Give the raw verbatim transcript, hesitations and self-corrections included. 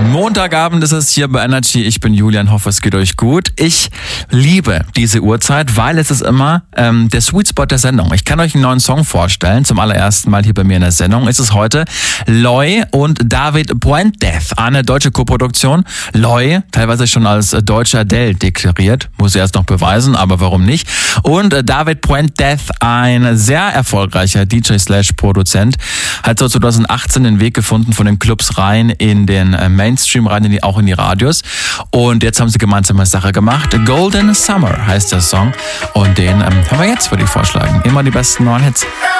Montagabend ist es hier bei Energy. Ich bin Julian, hoffe es geht euch gut. Ich liebe diese Uhrzeit, weil es ist immer ähm, der Sweet Spot der Sendung. Ich kann euch einen neuen Song vorstellen. Zum allerersten Mal hier bei mir in der Sendung ist es heute Loy und David Puentes. Eine deutsche Koproduktion. Loy, teilweise schon als deutsche Adele deklariert. Muss er erst noch beweisen, aber warum nicht? Und äh, David Puentes, ein sehr erfolgreicher D J slash Produzent, hat so zwanzig achtzehn den Weg gefunden von den Clubs rein in den äh, Mainstream, rein in die, auch in die Radios. Und jetzt haben sie gemeinsame Sache gemacht. Golden Summer heißt der Song. Und den ähm, hören wir jetzt, würde ich vorschlagen. Immer die besten neuen Hits.